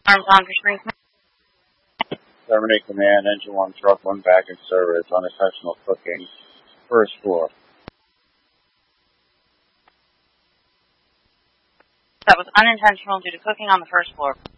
Arms on for screen. Terminate command, engine 1, truck 1 back in service, unintentional cooking, first floor. That was unintentional due to cooking on the first floor.